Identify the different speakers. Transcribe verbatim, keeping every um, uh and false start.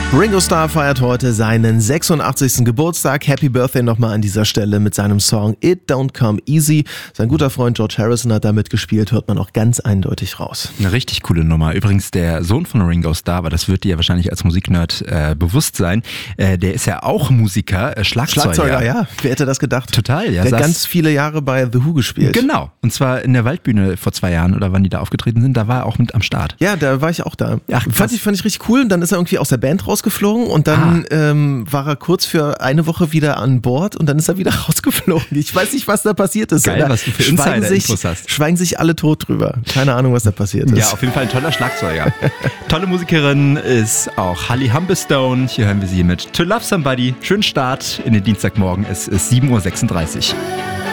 Speaker 1: Ringo Starr feiert heute seinen sechsundachtzigsten Geburtstag. Happy Birthday nochmal an dieser Stelle mit seinem Song It Don't Come Easy. Sein guter Freund George Harrison hat da mitgespielt, hört man auch ganz eindeutig raus.
Speaker 2: Eine richtig coole Nummer. Übrigens der Sohn von Ringo Starr, aber das wird dir ja wahrscheinlich als Musiknerd äh, bewusst sein, äh, der ist ja auch Musiker, äh, Schlagzeuger.
Speaker 1: Schlagzeuger, ja. Wer hätte das gedacht?
Speaker 2: Total, ja.
Speaker 1: Der hat ganz viele Jahre bei The Who gespielt.
Speaker 2: Genau. Und zwar in der Waldbühne vor zwei Jahren oder wann die da aufgetreten sind, da war er auch mit am Start.
Speaker 1: Ja, da war ich auch da.
Speaker 2: Ach,
Speaker 1: fand, ich, fand ich richtig cool. Und dann ist er irgendwie aus der Band rausgeflogen und dann ah. ähm, war er kurz für eine Woche wieder an Bord und dann ist er wieder rausgeflogen. Ich weiß nicht, was da passiert ist.
Speaker 2: Geil, was du für Insider-Infos hast.
Speaker 1: Schweigen sich alle tot drüber. Keine Ahnung, was da passiert ist.
Speaker 2: Ja, auf jeden Fall ein toller Schlagzeuger. Tolle Musikerin ist auch Holly Humberstone. Hier hören wir sie mit To Love Somebody. Schönen Start in den Dienstagmorgen. Es ist sieben Uhr sechsunddreißig.